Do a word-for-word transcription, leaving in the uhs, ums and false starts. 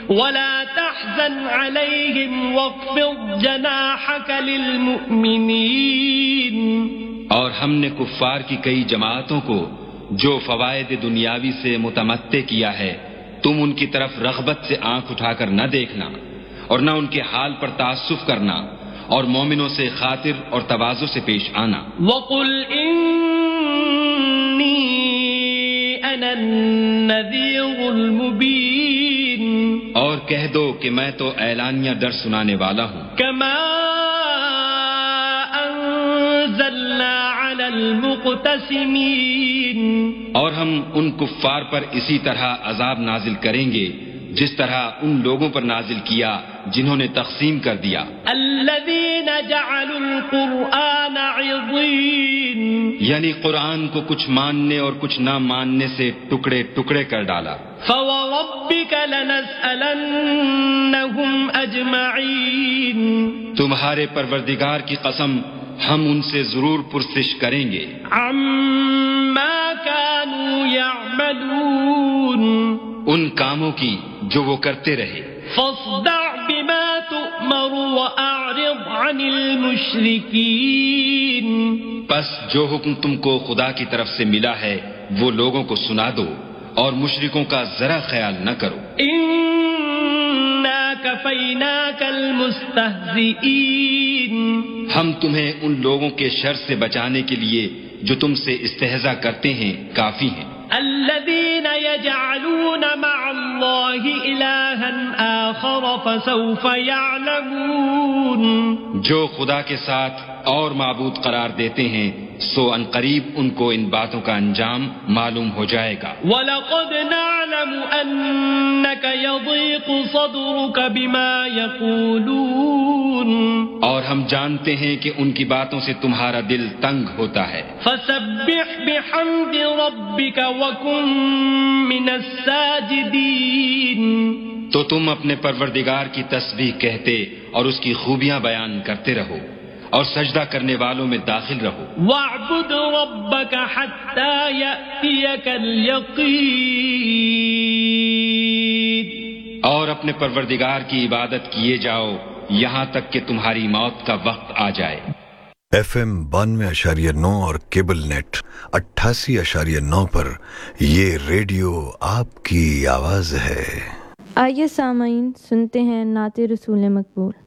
ولا تحزن عليهم واخفض جناحك للمؤمنين. اور ہم نے کفار کی کئی جماعتوں کو جو فوائد دنیاوی سے متمتع کیا ہے تم ان کی طرف رغبت سے آنکھ اٹھا کر نہ دیکھنا اور نہ ان کے حال پر تعصب کرنا اور مومنوں سے خاطر اور تواضع سے پیش آنا. وَقُلْ إِنِّي أَنَا النَّذِيرُ الْمُبِينُ. اور کہہ دو کہ میں تو اعلانیہ ڈر سنانے والا ہوں. كَمَا أَنزَلْنَا عَلَى الْمُقْتَسِمِينَ. اور ہم ان کفار پر اسی طرح عذاب نازل کریں گے جس طرح ان لوگوں پر نازل کیا جنہوں نے تقسیم کر دیا. الذين جعلوا القرآن عضين. یعنی قرآن کو کچھ ماننے اور کچھ نہ ماننے سے ٹکڑے ٹکڑے کر ڈالا. فوربك لنسألنهم أجمعين. تمہارے پروردگار کی قسم ہم ان سے ضرور پرسش کریں گے. عما كانوا يعملون. ان کاموں کی جو وہ کرتے رہے. فاصدع بما تؤمر وأعرض عن المشركين. پس جو حکم تم کو خدا کی طرف سے ملا ہے وہ لوگوں کو سنا دو اور مشرکوں کا ذرا خیال نہ کرو. إنا كفيناك المستهزئين. ہم تمہیں ان لوگوں کے شر سے بچانے کے لیے جو تم سے استہزاء کرتے ہیں کافی ہیں. الذين يجعلون مع الله إلها آخر فسوف يعلمون. جو خدا کے ساتھ اور معبود قرار دیتے ہیں سو ان قریب ان کو ان باتوں کا انجام معلوم ہو جائے گا. وَلَقَدْ نَعْلَمُ أَنَّكَ يَضِيقُ صَدْرُكَ بِمَا يَقُولُونَ. اور ہم جانتے ہیں کہ ان کی باتوں سے تمہارا دل تنگ ہوتا ہے. فَسَبِّحْ بِحَمْدِ رَبِّكَ وَكُن مِّنَ السَّاجِدِينَ. تو تم اپنے پروردگار کی تسبیح کہتے اور اس کی خوبیاں بیان کرتے رہو اور سجدہ کرنے والوں میں داخل رہو. وَاعْبُدْ رَبَّكَ حَتَّى يَأْتِيَكَ الْيَقِينُ. اور اپنے پروردگار کی عبادت کیے جاؤ یہاں تک کہ تمہاری موت کا وقت آ جائے. ایف ایم بانوے اشاریہ نو اور کیبل نیٹ اٹھاسی اشاریہ نو پر یہ ریڈیو آپ کی آواز ہے. آئیے سامعین سنتے ہیں نعت رسول مقبول.